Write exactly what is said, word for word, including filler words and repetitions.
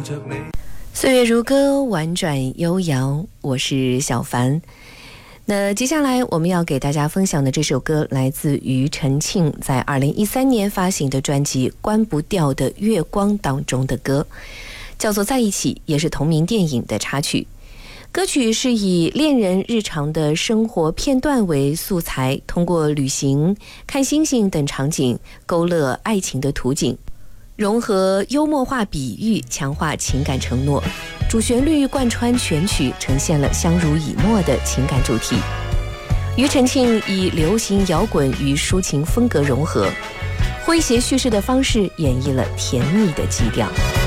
岁月如歌，婉转悠扬，我是小凡。那接下来我们要给大家分享的这首歌来自庾澄庆在二零一三年发行的专辑《关不掉的月光》当中的歌，叫做《在一起》，也是同名电影的插曲。歌曲是以恋人日常的生活片段为素材，通过旅行、看星星等场景勾勒爱情的图景，融合幽默化比喻，强化情感承诺。主旋律贯穿全曲，呈现了相濡以沫的情感主题。庾澄庆以流行摇滚与抒情风格融合，诙谐叙事的方式演绎了甜蜜的基调。